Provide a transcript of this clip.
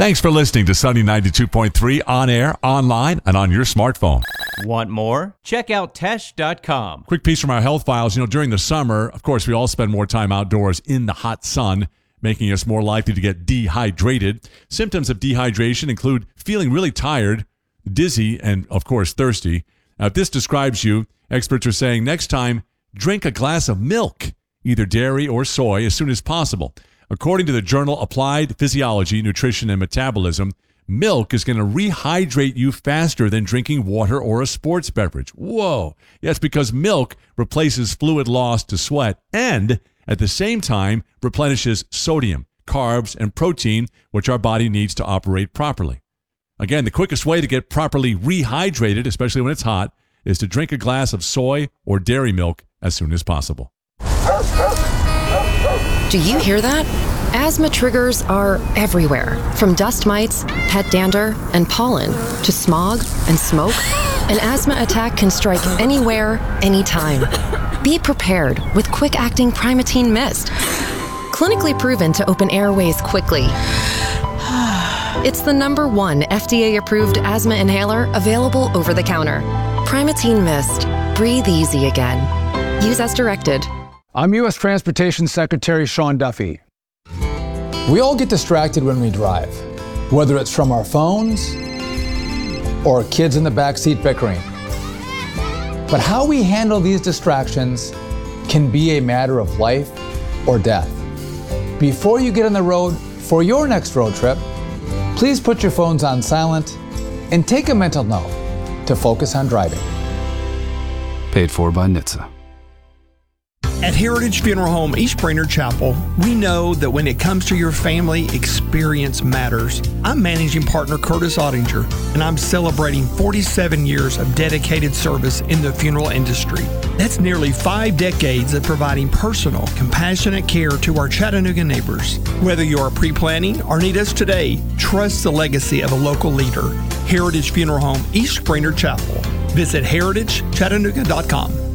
Thanks for listening to Sunny 92.3 on air, online, and on your smartphone. Want more? Check out Tesh.com. Quick piece from our health files. During the summer, of course, we all spend more time outdoors in the hot sun, making us more likely to get dehydrated. Symptoms of dehydration include feeling really tired, dizzy, and, of course, thirsty. Now, if this describes you, experts are saying next time, drink a glass of milk, either dairy or soy, as soon as possible. According to the journal Applied Physiology, Nutrition, and Metabolism, milk is going to rehydrate you faster than drinking water or a sports beverage. Whoa. Yes, because milk replaces fluid lost to sweat and, at the same time, replenishes sodium, carbs, and protein, which our body needs to operate properly. Again, the quickest way to get properly rehydrated, especially when it's hot, is to drink a glass of soy or dairy milk as soon as possible. Do you hear that? Asthma triggers are everywhere, from dust mites, pet dander, and pollen, to smog and smoke. An asthma attack can strike anywhere, anytime. Be prepared with quick-acting Primatene Mist. Clinically proven to open airways quickly. It's the #1 FDA-approved asthma inhaler available over the counter. Primatene Mist. Breathe easy again. Use as directed. I'm U.S. Transportation Secretary Sean Duffy. We all get distracted when we drive, whether it's from our phones or kids in the backseat bickering. But how we handle these distractions can be a matter of life or death. Before you get on the road for your next road trip, please put your phones on silent and take a mental note to focus on driving. Paid for by NHTSA. At Heritage Funeral Home East Brainerd Chapel, we know that when it comes to your family, experience matters. I'm managing partner Curtis Ottinger, and I'm celebrating 47 years of dedicated service in the funeral industry. That's nearly 5 decades of providing personal, compassionate care to our Chattanooga neighbors. Whether you're pre-planning or need us today, trust the legacy of a local leader. Heritage Funeral Home East Brainerd Chapel. Visit heritagechattanooga.com.